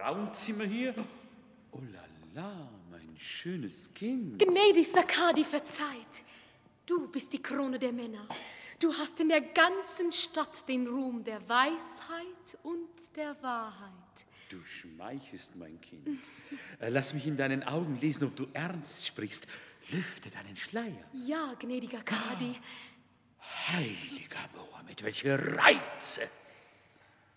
Frauenzimmer hier. Oh la la, mein schönes Kind. Gnädigster Kadi, verzeiht. Du bist die Krone der Männer. Du hast in der ganzen Stadt den Ruhm der Weisheit und der Wahrheit. Du schmeichelst, mein Kind. Lass mich in deinen Augen lesen, ob du ernst sprichst. Lüfte deinen Schleier. Ja, gnädiger Kadi. Heiliger Mohammed, welche Reize!